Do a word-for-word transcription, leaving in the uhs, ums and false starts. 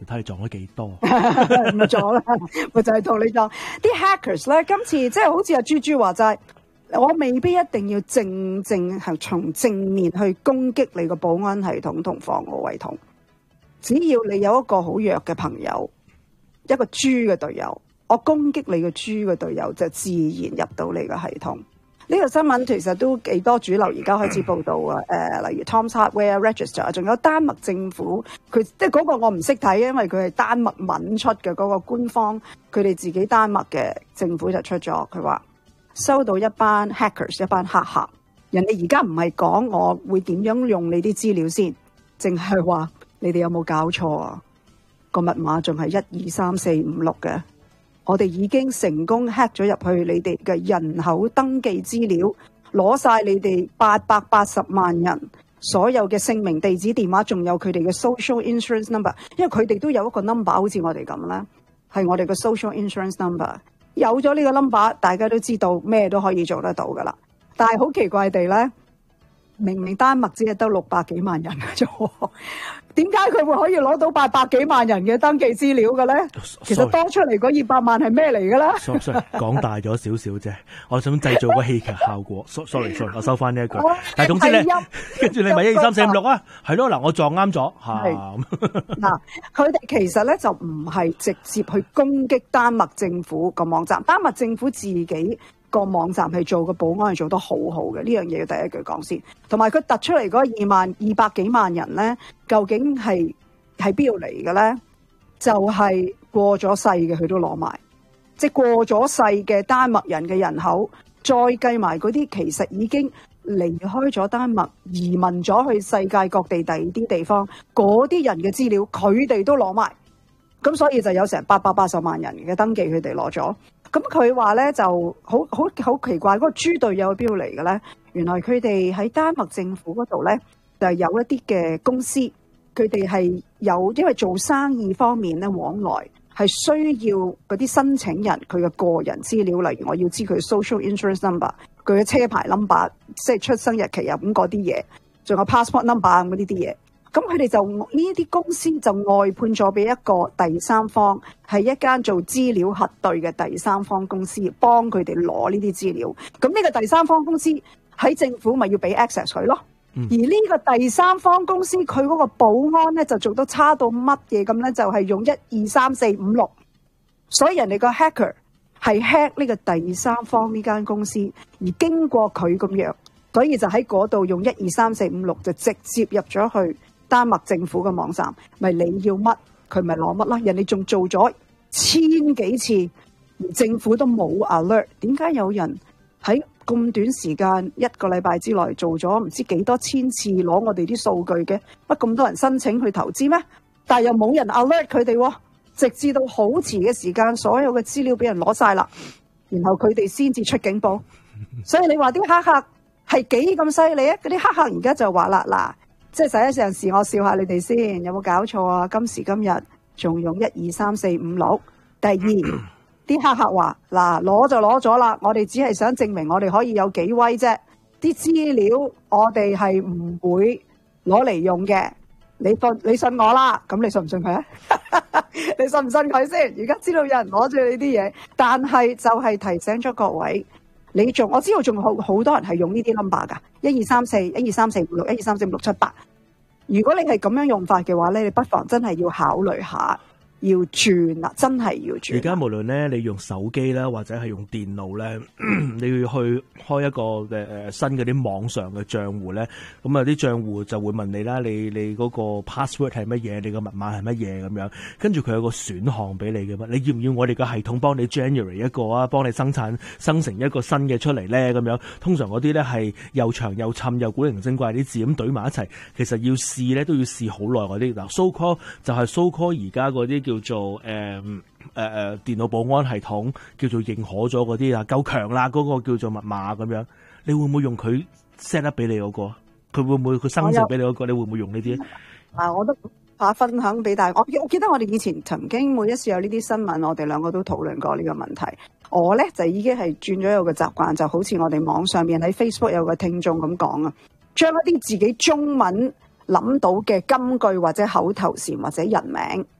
睇你撞咗幾多。 咪撞啦，咪就係同你撞。啲 hackers 咧，今次即係好似阿豬豬話齋，我未必一定要正正係從正面去攻擊你個保安系統同防護系統，只要你有一個好弱嘅朋友，一個豬嘅隊友，我攻擊你個豬嘅隊友就自然入到你個系統。呢、這個新聞其實都幾多主流而家開始報道啊！誒、呃，例如 Tom's Hardware Register， 仲有丹麥政府，佢即係嗰個我唔識睇，因為佢係丹麥文出嘅嗰、那個官方，佢哋自己丹麥嘅政府就出咗，佢話收到一班 hackers 一班黑客，人哋而家唔係講我會點樣用你啲資料先，淨係話你哋有冇搞錯啊？個密碼仲係一二三四五六嘅。我哋已經成功 hack 咗入去你哋嘅人口登記資料，攞晒你哋八百八十萬人所有嘅姓名、地址、電話，仲有佢哋嘅 social insurance number， 因為佢哋都有一個 number， 好似我哋咁啦，係我哋嘅 social insurance number。有咗呢個 number， 大家都知道咩都可以做得到噶啦。但係好奇怪地咧，明明丹麥只係得六百幾萬人嘅啫，點解佢會可以攞到八百幾萬人嘅登記資料嘅咧？其實多出嚟嗰二百萬係咩嚟嘅咧 ？sorry sorry，講大咗少少啫，我想製造個戲劇效果。sorry sorry，我收翻呢一句。但係總之咧，跟住你咪一二三四五六啊，係咯嗱，我撞啱咗嚇。 嗱，佢哋其實咧就唔係直接去攻擊丹麥政府個網站，丹麥政府自己個網站係做個保安係做得好好嘅，呢樣嘢要第一句講先。同埋佢突出嚟嗰二萬二百幾萬人咧，究竟係係邊度嚟嘅咧？就係、是、過咗世嘅佢都攞埋，即係過咗世嘅丹麥人嘅人口，再計埋嗰啲其實已經離開咗丹麥，移民咗去世界各地第二啲地方，嗰啲人嘅資料佢哋都攞埋，咁所以就有成八百八十萬人嘅登記佢哋攞咗。咁佢話咧就好好好奇怪，嗰、那個豬隊友係邊度嚟嘅咧？原來佢哋喺丹麥政府嗰度咧，就有一啲嘅公司，佢哋係有因為做生意方面咧往來係需要嗰啲申請人佢嘅個人資料，例如我要知佢 social insurance number、佢嘅車牌 number、即係出生日期啊咁嗰啲嘢，仲有 passport number 咁嗰啲啲嘢。咁佢哋就呢啲公司就外判咗俾一個第三方，係一間做資料核對嘅第三方公司，幫佢哋攞呢啲資料。咁呢個第三方公司喺政府咪要俾 access 佢咯？嗯、而呢個第三方公司佢嗰個保安咧就做到差到乜嘢咁咧？就係、是、用一二三四五六，所以人哋個 hacker 係 hack 呢個第三方呢間公司，而經過佢咁樣，所以就喺嗰度用一二三四五六就直接入咗去丹麥政府嘅網站，咪你要乜佢咪攞乜啦。人哋仲做咗千幾次，而政府都冇 alert。點解有人喺咁短時間一個禮拜之內做咗唔知幾多千次攞我哋啲數據嘅？乜咁多人申請去投資咩？但係又冇人 alert 佢哋，直至到好遲嘅時間，所有嘅資料俾人攞晒啦，然後佢哋先至出警報。所以你話啲黑客係幾咁犀利啊？嗰啲黑客而家就話啦嗱。即係第一陣時，我笑下你哋先，有冇搞錯啊？今時今日仲用一二三四五六。第二，啲黑客話嗱，攞就攞咗啦，我哋只係想證明我哋可以有幾威啫。啲資料我哋係唔會攞嚟用嘅。你信你信我啦，咁你信唔信佢啊？你信唔信佢先？而家知道有人攞住你啲嘢，但係就係提醒咗各位。你仲我知道仲好好多人係用呢啲 number 噶，一二三四、一二三四五六、一二三四五六七八。如果你係咁樣用法嘅話咧，你不妨真係要考慮下，要轉啦，真係要轉。 而家無論咧你用手機啦，或者係用電腦咧，你要去開一個誒誒新嗰啲網上嘅賬戶咧，咁啊啲賬戶就會問你啦，你你嗰個 password 係乜嘢，你個密碼係乜嘢咁樣，跟住佢有個選項俾你嘅嘛，你要唔要我哋個系統幫你 generate 一個啊，幫你生產生成一個新嘅出嚟咧咁樣？通常嗰啲咧係又長又沉又古靈精怪啲字咁懟埋一齊，其實要試咧都要試好耐嗰啲。嗱 so call 就係 so call 而家嗰啲叫做誒誒誒電腦保安系統叫做認可咗嗰啲啊，夠強啦，嗰個叫做密碼咁樣，你會唔會用佢 set up 俾你嗰個？佢會唔會佢生成俾你嗰個？你會唔會用呢啲？ 啊，我都怕分享俾大家。我我記得我哋以前曾經每一次有呢啲新聞，我哋兩個都討論過呢個問題。我咧就已經係轉咗有個習慣，就好似我哋網上面喺 Facebook 有個聽眾咁講啊，將一啲自己中文諗到嘅金句或者口頭禪或者人名